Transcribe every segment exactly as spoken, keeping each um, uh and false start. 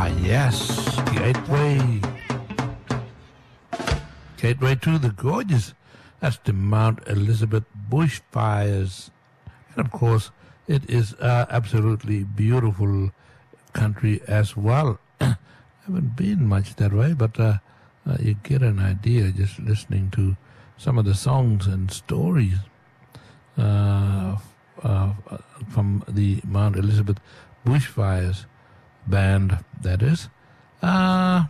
Ah, yes, Gateway. Gateway to the Gorges. That's the Mount Elizabeth bushfires. And of course, it is uh, absolutely beautiful country as well. I haven't been much that way, but uh, uh, you get an idea just listening to some of the songs and stories uh, uh, from the Mount Elizabeth bushfires band, that is. Uh,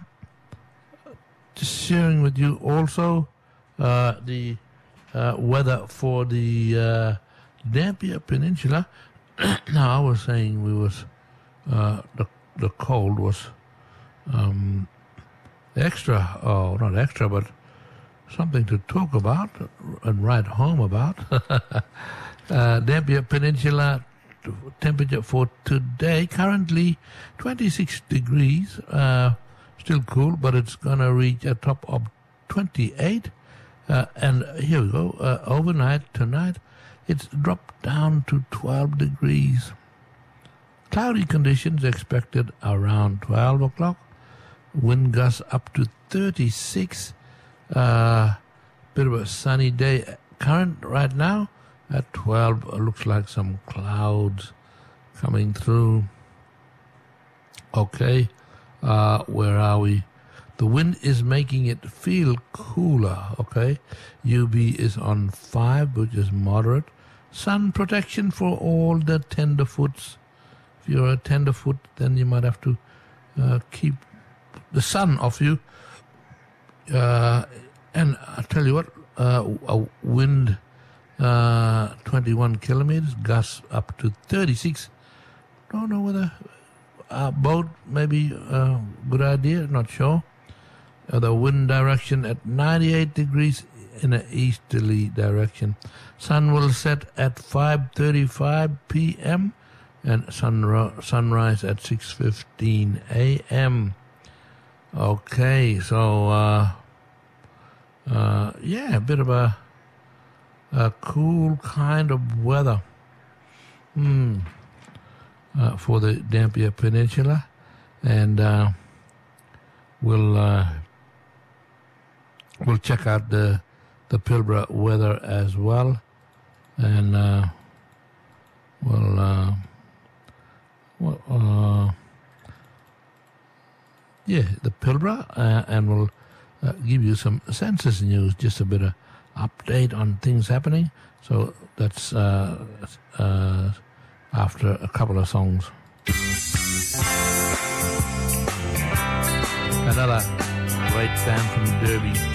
just sharing with you also uh, the uh, weather for the uh, Dampier Peninsula. Now, I was saying we was uh, the the cold was um, extra, oh, not extra, but something to talk about and write home about. uh, Dampier Peninsula temperature for today, currently twenty-six degrees, uh, still cool, but it's gonna reach a top of twenty-eight. Uh, and here we go, uh, overnight tonight, it's dropped down to twelve degrees. Cloudy conditions expected around twelve o'clock. Wind gusts up to thirty-six. Uh, bit of a sunny day. Current right now at twelve. Looks like some clouds coming through. Okay, uh, where are we? The wind is making it feel cooler. Okay, U V is on five, which is moderate. Sun protection for all the tenderfoots. If you're a tenderfoot, then you might have to uh, keep the sun off you. Uh, and I'll tell you what, uh, a wind uh, twenty-one kilometers, gusts up to thirty-six. Don't know whether a boat maybe a good idea, not sure. Uh, the wind direction at ninety-eight degrees in an easterly direction. Sun will set at five thirty-five p.m. and sunro- sunrise at six fifteen a.m. Okay, so uh, uh, yeah, a bit of a, a cool kind of weather hmm, uh, for the Dampier Peninsula, and uh, we'll uh, we'll check out the the Pilbara weather as well, and uh, we'll. Uh, Well, uh, yeah, the Pilbara, uh, and we'll uh, give you some census news, just a bit of update on things happening. So that's uh, uh, after a couple of songs. Another great band from Derby.